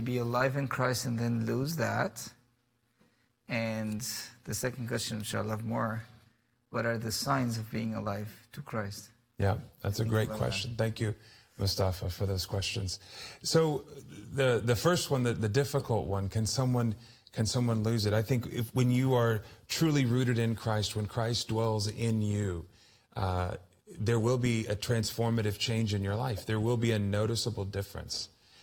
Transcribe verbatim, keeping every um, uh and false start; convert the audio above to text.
be alive in Christ and then lose that? And the second question, which I love more, what are the signs of being alive to Christ? Yeah, that's a great question. Thank you, Mustafa, for those questions. So the the first one, the, the difficult one, can someone can someone lose it? I think if when you are truly rooted in Christ, when Christ dwells in you, uh, there will be a transformative change in your life. There will be a noticeable difference.